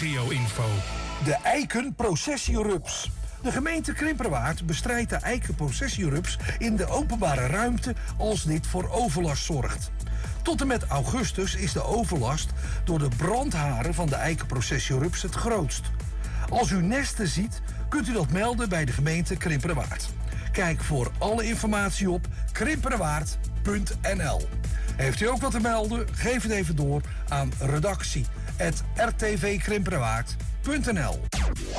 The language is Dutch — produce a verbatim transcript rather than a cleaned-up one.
regio-info. De eikenprocessierups. De gemeente Krimperwaard bestrijdt de eikenprocessierups in de openbare ruimte als dit voor overlast zorgt. Tot en met augustus is de overlast door de brandharen van de eikenprocessierups het grootst. Als u nesten ziet, kunt u dat melden bij de gemeente Krimperwaard. Kijk voor alle informatie op krimperwaard punt n l. Heeft u ook wat te melden? Geef het even door aan redactie apenstaartje r t v krimperwaard punt n l.